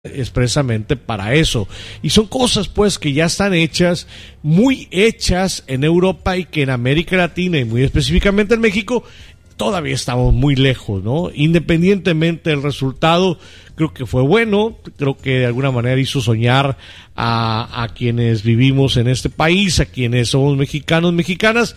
expresamente para eso, y son cosas pues que ya están hechas, muy hechas en Europa, y que en América Latina y muy específicamente en México todavía estamos muy lejos, ¿no? Independientemente del resultado, creo que fue bueno, creo que de alguna manera hizo soñar a quienes vivimos en este país, a quienes somos mexicanos, mexicanas.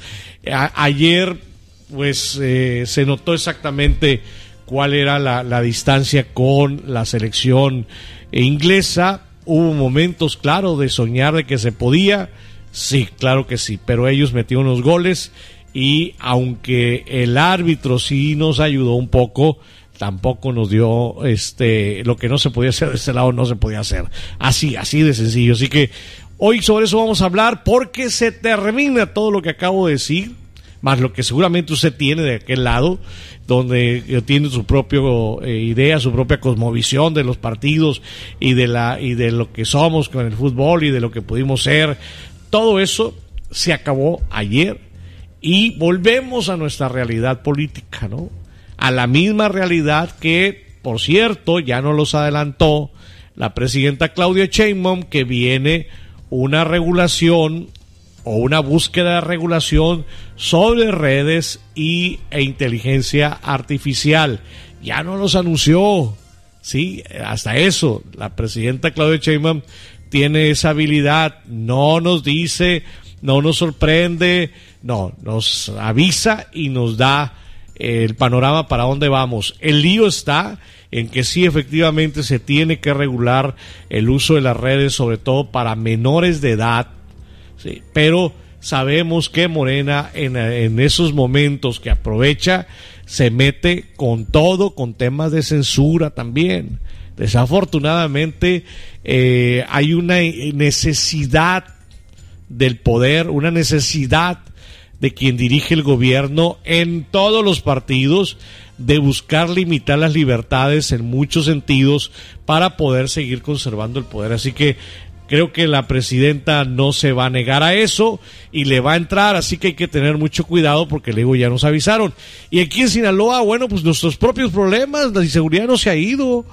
Ayer pues se notó exactamente cuál era la distancia con la selección inglesa. Hubo momentos, claro, de soñar de que se podía, sí, claro que sí, pero ellos metieron los goles, y aunque el árbitro sí nos ayudó un poco, tampoco nos dio lo que no se podía hacer de este lado, no se podía hacer, así de sencillo. Así que hoy sobre eso vamos a hablar, porque se termina todo lo que acabo de decir, más lo que seguramente usted tiene de aquel lado, donde tiene su propia idea, su propia cosmovisión de los partidos y de lo que somos con el fútbol y de lo que pudimos ser. Todo eso se acabó ayer y volvemos a nuestra realidad política, ¿no? A la misma realidad que, por cierto, ya nos los adelantó la presidenta Claudia Sheinbaum, que viene una regulación o una búsqueda de regulación sobre redes e inteligencia artificial. Ya no los anunció, sí, hasta eso, la presidenta Claudia Sheinbaum tiene esa habilidad, no nos dice, no nos sorprende, no, nos avisa y nos da el panorama para dónde vamos. El lío está en que sí, efectivamente se tiene que regular el uso de las redes, sobre todo para menores de edad. Sí, pero sabemos que Morena en esos momentos que aprovecha se mete con todo, con temas de censura también. Desafortunadamente hay una necesidad del poder, una necesidad de quien dirige el gobierno en todos los partidos de buscar limitar las libertades en muchos sentidos para poder seguir conservando el poder. Así que creo que la presidenta no se va a negar a eso y le va a entrar, así que hay que tener mucho cuidado, porque luego ya nos avisaron. Y aquí en Sinaloa, bueno, pues nuestros propios problemas, la inseguridad no se ha ido.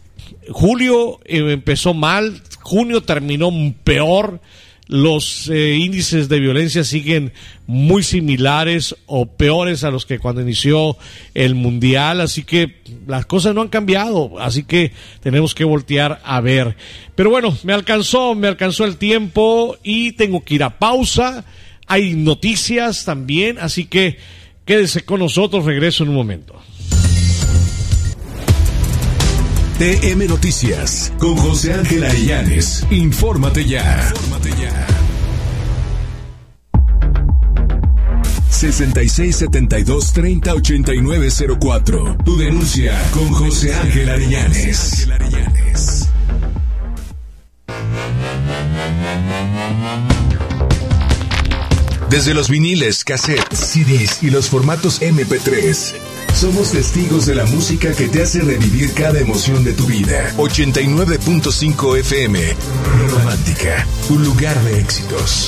Julio empezó mal, junio terminó peor, los índices de violencia siguen muy similares o peores a los que cuando inició el mundial, así que las cosas no han cambiado, así que tenemos que voltear a ver. Pero bueno, me alcanzó el tiempo y tengo que ir a pausa. Hay noticias también, así que quédese con nosotros, regreso en un momento. TM Noticias con José Ángel Arellanes. Infórmate ya. 6672308904. Tu denuncia con José Ángel Arellanes. Desde los viniles, cassettes, CDs y los formatos MP3, somos testigos de la música que te hace revivir cada emoción de tu vida. 89.5 FM, Romántica, un lugar de éxitos.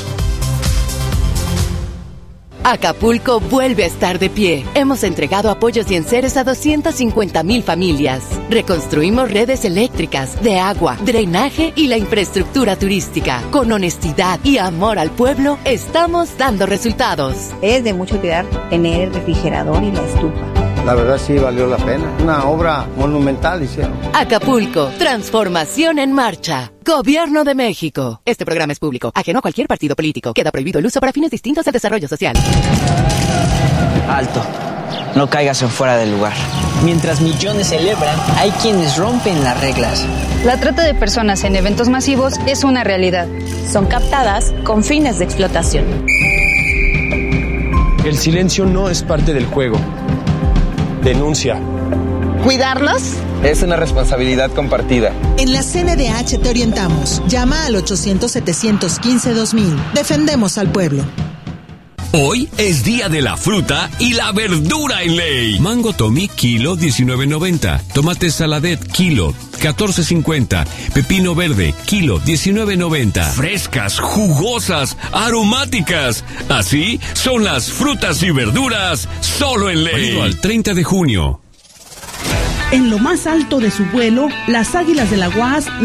Acapulco vuelve a estar de pie. Hemos entregado apoyos y enseres a 250,000 familias. Reconstruimos redes eléctricas, de agua, drenaje y la infraestructura turística. Con honestidad y amor al pueblo, estamos dando resultados. Es de mucha utilidad tener el refrigerador y la estufa. La verdad sí valió la pena. Una obra monumental hicieron. Acapulco, transformación en marcha. Gobierno de México. Este programa es público, ajeno a cualquier partido político. Queda prohibido el uso para fines distintos al desarrollo social. Alto. No caigas en fuera del lugar. Mientras millones celebran, hay quienes rompen las reglas. La trata de personas en eventos masivos es una realidad. Son captadas con fines de explotación. El silencio no es parte del juego. Denuncia. ¿Cuidarlos? Es una responsabilidad compartida. En la CNDH te orientamos. Llama al 800-715-2000. Defendemos al pueblo. Hoy es día de la fruta y la verdura en ley. Mango Tommy, kilo, $19.90. Tomate Saladet, kilo, $14.50. Pepino verde, kilo, $19.90. Frescas, jugosas, aromáticas. Así son las frutas y verduras solo en ley. Válido al 30 de junio. En lo más alto de su vuelo, las águilas de la UAS